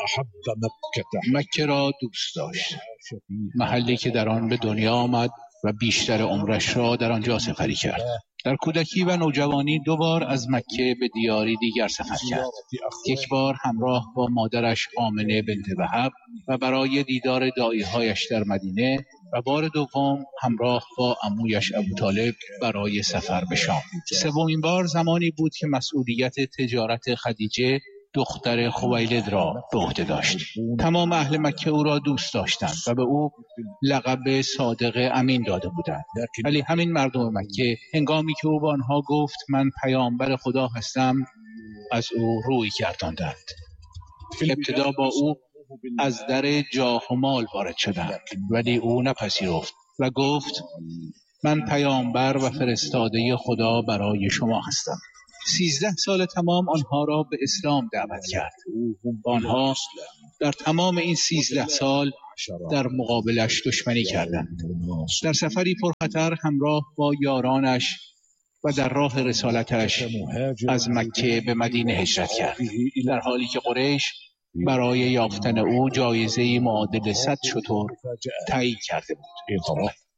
مکه را دوست داشت، محلی که در آن به دنیا آمد و بیشتر عمرش را در آنجا سپری کرد. در کودکی و نوجوانی 2 بار از مکه به دیاری دیگر سفر کرد. 1 بار همراه با مادرش آمنه بنت وهب و برای دیدار داعیهایش در مدینه، و بار دوم همراه با عمویش ابوطالب برای سفر به شام. 3مین بار زمانی بود که مسئولیت تجارت خدیجه دختر خویلد را به عهده داشت. تمام اهل مکه او را دوست داشتند و به او لقب صادق امین داده بودند. ولی همین مردم مکه هنگامی که او با آنها گفت من پیامبر خدا هستم، از او روی گرداندند. ابتدا با او از در جاه و مال وارد شدند، ولی او نپذیرفت و گفت من پیامبر و فرستاده خدا برای شما هستم. 13 سال تمام آنها را به اسلام دعوت کرد. آنها در تمام این 13 سال در مقابلش دشمنی کردند. در سفری پرخطر همراه با یارانش و در راه رسالتش از مکه به مدینه هجرت کرد، در حالی که قریش برای یافتن او جایزه معادل 100 شتر تعیین کرده بود.